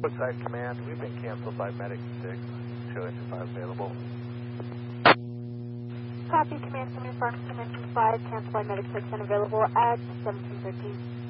Side Command, we've been canceled by Medic 6. Show engine 5 available. Copy, Command, coming from Dimension 5, canceled by Medic 6 unavailable at 1713.